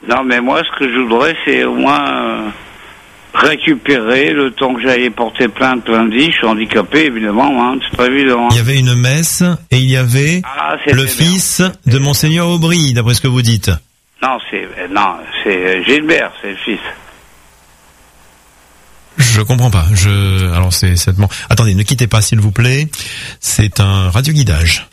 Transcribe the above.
Non, mais moi, ce que je voudrais, c'est au moins récupérer le temps que j'allais porter plainte lundi. Je suis handicapé, évidemment, hein, c'est pas évident. Il y avait une messe et il y avait le fils de Monseigneur Aubry, d'après ce que vous dites. Non, c'est Gilbert, c'est le fils. Je comprends pas. Alors c'est certainement. Attendez, ne quittez pas, s'il vous plaît. C'est un radioguidage.